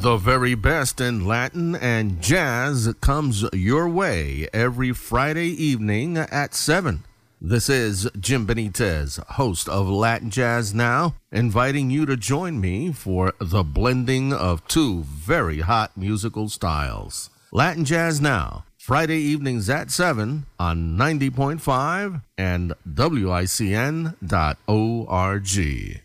The very best in Latin and jazz comes your way every Friday evening at 7. This is Jim Benitez, host of Latin Jazz Now, inviting you to join me for the blending of two very hot musical styles. Latin Jazz Now, Friday evenings at 7 on 90.5 and WICN.org.